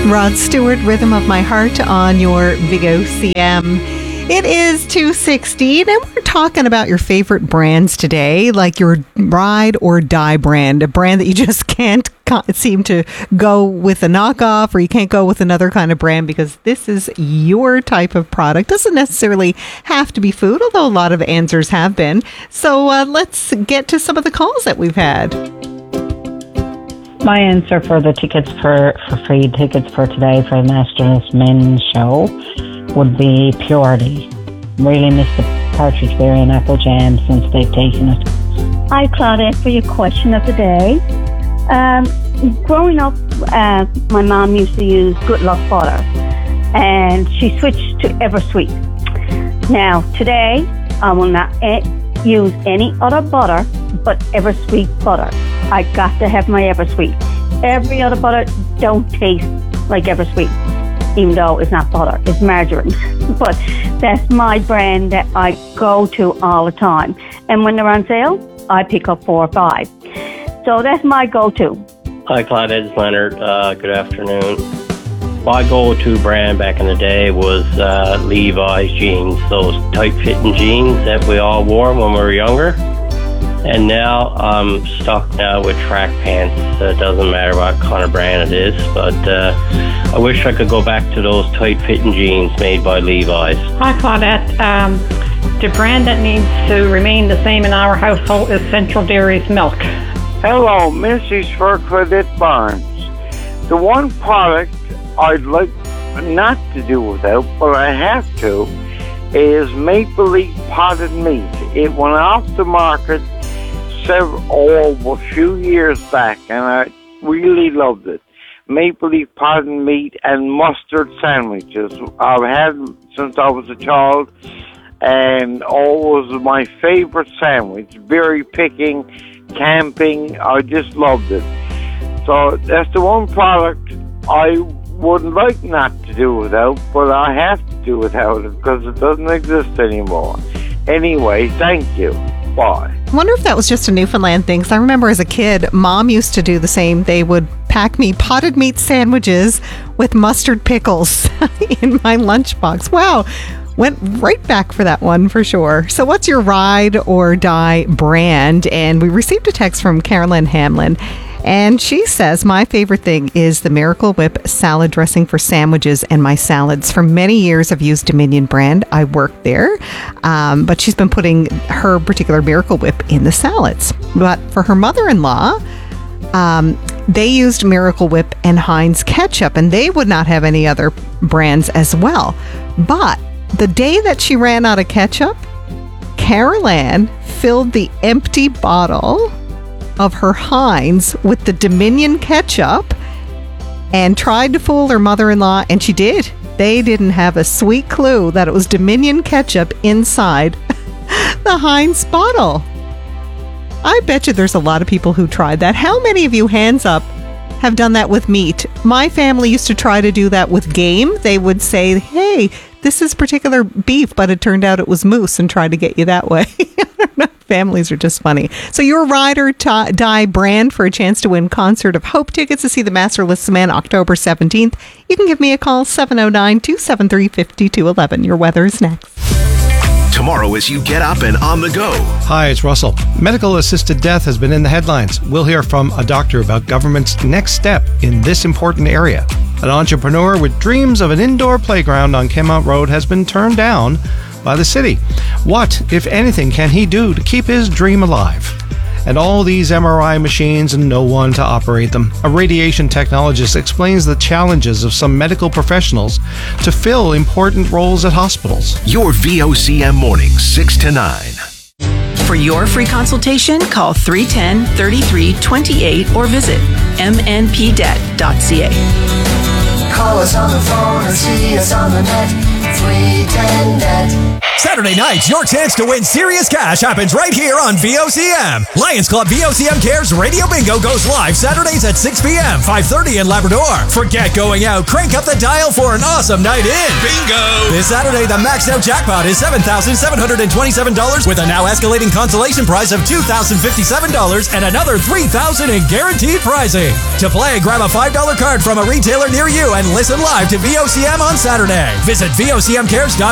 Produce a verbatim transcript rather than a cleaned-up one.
Rod Stewart, Rhythm of My Heart on your Big O C M. It is two sixteen, and we're talking about your favorite brands today, like your ride or die brand, a brand that you just can't seem to go with a knockoff, or you can't go with another kind of brand because this is your type of product. Doesn't necessarily have to be food, although a lot of answers have been. So uh, let's get to some of the calls that we've had. My answer for the tickets for, for free tickets for today for the Masters Men's Show would be Purity. Really miss the partridge berry and apple jam since they've taken it. Hi, Claudette, for your question of the day. Um, growing up, uh, my mom used to use Good Luck butter, and she switched to Eversweet. Now, today, I will not e- use any other butter but Eversweet butter. I got to have my Eversweet. Every other butter don't taste like Eversweet, even though it's not butter, it's margarine. But that's my brand that I go to all the time. And when they're on sale, I pick up four or five. So that's my go-to. Hi, Claudette, it's Leonard. Uh, good afternoon. My go-to brand back in the day was uh, Levi's jeans, those tight-fitting jeans that we all wore when we were younger. And now I'm stuck now with track pants. It doesn't matter what kind of brand it is, but uh, I wish I could go back to those tight-fitting jeans made by Levi's. Hi, Claudette. Um, the brand that needs to remain the same in our household is Central Dairy's milk. Hello, Missus for Claudette Barnes. The one product I'd like not to do without, but I have to, is Maple Leaf potted meat. It went off the market several, oh, a few years back, and I really loved it. Maple Leaf potted meat and mustard sandwiches. I've had them since I was a child, and oh, it was my favorite sandwich. Berry picking, camping, I just loved it. So that's the one product I would like not to do without, but I have to do without it because it doesn't exist anymore. Anyway, thank you. Bye. I wonder if that was just a Newfoundland thing, because I remember as a kid, Mom used to do the same. They would pack me potted meat sandwiches with mustard pickles in my lunchbox. Wow. Went right back for that one for sure. So what's your ride or die brand? And we received a text from Carolyn Hamlin, and she says, my favorite thing is the Miracle Whip salad dressing for sandwiches and my salads. For many years, I've used Dominion brand. I worked there, um, but she's been putting her particular Miracle Whip in the salads. But for her mother-in-law, um, they used Miracle Whip and Heinz ketchup, and they would not have any other brands as well. But the day that she ran out of ketchup, Carol Ann filled the empty bottle of her Heinz with the Dominion ketchup and tried to fool her mother-in-law, and she did. They didn't have a sweet clue that it was Dominion ketchup inside the Heinz bottle. I bet you there's a lot of people who tried that. How many of you, hands up, have done that with meat? My family used to try to do that with game. They would say, hey, this is particular beef, but it turned out it was moose, and tried to get you that way. Families are just funny. So your ride or t- die brand for a chance to win Concert of Hope tickets to see the Masterless Man October seventeenth. You can give me a call, seven oh nine, two seven three, five two one one. Your weather is next. Tomorrow as you get up and on the go. Hi, it's Russell. Medical assisted death has been in the headlines. We'll hear from a doctor about government's next step in this important area. An entrepreneur with dreams of an indoor playground on Kenmount Road has been turned down by the city. What, if anything, can he do to keep his dream alive? And all these M R I machines and no one to operate them. A radiation technologist explains the challenges of some medical professionals to fill important roles at hospitals. Your V O C M mornings, six to nine. For your free consultation, call three one zero, three three two eight or visit m n p debt dot c a. Call us on the phone or see us on the net. three ten net. Saturday nights, your chance to win serious cash happens right here on V O C M. Lions Club V O C M Cares Radio Bingo goes live Saturdays at six p.m., five thirty in Labrador. Forget going out. Crank up the dial for an awesome night in. Bingo! This Saturday, the maxed out jackpot is seven thousand seven hundred twenty-seven dollars with a now escalating consolation prize of two thousand fifty-seven dollars and another three thousand dollars in guaranteed prizing. To play, grab a five dollar card from a retailer near you and listen live to V O C M on Saturday. Visit V O C M cares dot com.